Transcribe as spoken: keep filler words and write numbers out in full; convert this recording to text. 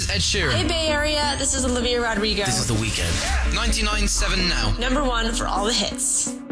Ed Sheeran. Hey Bay Area, this is Olivia Rodrigo. This is The Weeknd. ninety-nine point seven Now. Number one for all the hits.